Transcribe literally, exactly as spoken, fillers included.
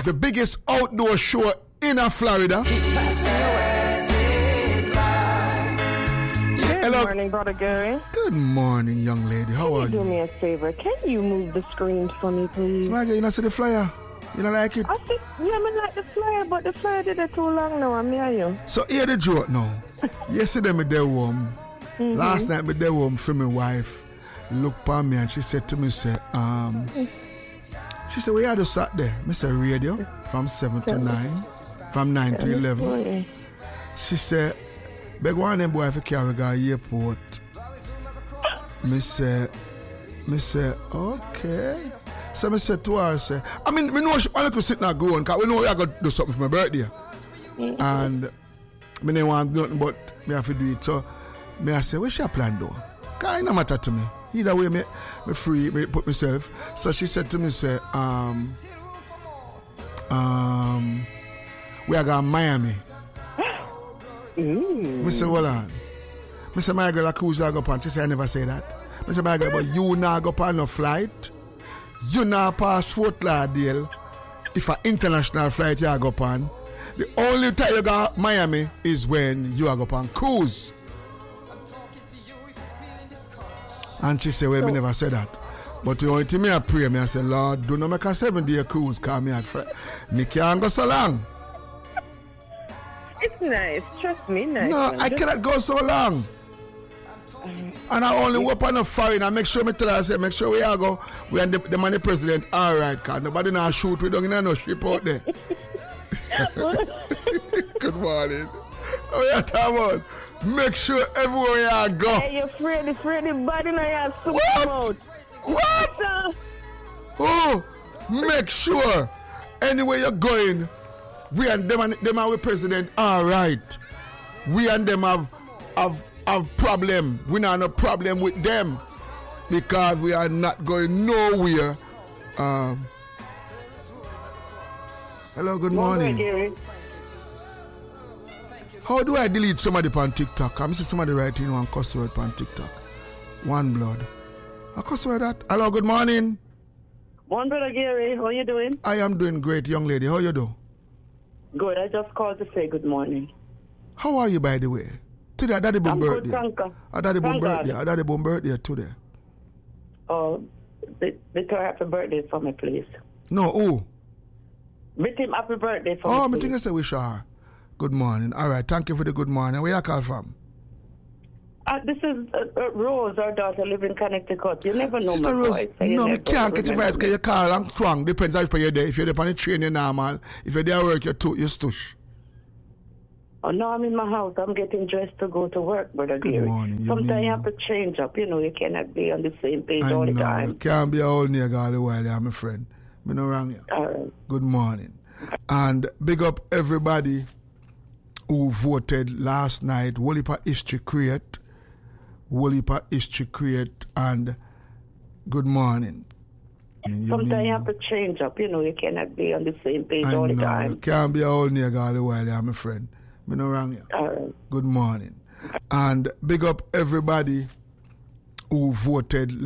the biggest outdoor show in Florida. Good Hello. morning, Brother Gary. Good morning, young lady. How Can are you do you? me a favor? Can you move the screen for me, please? Smaggy, you not see the flyer? You don't like it? I think, yeah, I like the flyer, but the flyer did it too long now. I'm near you. So here the joke now. Yesterday me there home. Mm-hmm. Last night me there home for my wife. Look for me and she said to me, say, um, she said, we had to sat there. I said, radio from seven to nine, from nine to eleven. She said, beg one of them boy for carry go airport. Me say, me say, okay. So me say to her, say, I mean, me know she only could sit and go on, because we know we are going to do something for my birthday. Mm-hmm. And me don't want nothing but me have to do it. So me I say, what's your plan though? Because it don't matter to me. Either way, me, me free, me put myself. So she said to me, say, um, um, we are going to Miami. Mm. Me say, hold on. Me say, my girl, a cruise I go on. She said, I never say that. Me say, my girl, but you not go on no flight. You not pass Fort Lauderdale. If an international flight you go on, the only time you go to Miami is when you go on cruise. And she said, well, so, me never said that. But the only thing me I pray, me I say, Lord, do not make a seven day cruise, because me, me can't go so long. It's nice. Trust me, nice. No, man. I Just, cannot go so long. Um, And I only work on a foreign and make sure me tell her, I say, make sure we are go, we and the, the money president, all right, because nobody now shoot, we don't get no ship out there. Good morning. Oh, yeah, come on. Make sure everywhere you go. Hey, you're afraid, afraid the body now you super What? mouth. What? So, Oh, make sure anywhere you're going, we and them and them are with president, all right. We and them have have have problem. We not have no problem with them because we are not going nowhere. Um, hello, good morning. Gary. How do I delete somebody on TikTok? I'm see somebody writing one cuss word on TikTok. One blood. A cuss word that. Hello, good morning. One Brother Gary, how you doing? I am doing great, young lady. How you do? Good. I just called to say good morning. How are you, by the way? Today, I daddy born I'm birthday. good, thank you. I daddy born Thank birthday. God. I daddy born birthday today. Oh, bit bit her happy birthday for me, please. No, who? Bit him happy birthday for Oh, I me, think I please. say wish her. Good morning. All right, thank you for the good morning. Where you call from? Uh, this is uh, uh, Rose, our daughter, live in Connecticut. You never know Sister my Rose, voice. so you no, me never can't get your remember voice because me. you call and strong. Depends if you're there. If you're there on the train, you're normal. If you're there at work, you're, too, you're stush. Oh, no, I'm in my house. I'm getting dressed to go to work, Brother Good Gary. morning, you Sometimes mean- you have to change up. You know, you cannot be on the same page I all the know. You time. can't be a whole nigga all the while, yeah, my friend. Me no wrong you. All right. Good morning. And big up everybody who voted last night. Wolipa History Create. Wolipa History Create. And good morning. You Sometimes mean- you have to change up. You know, you cannot be on the same page I all the know. You time. can't be a whole nigga all the while, yeah, my friend. Me no wrong you. All right. Good morning. And big up everybody who voted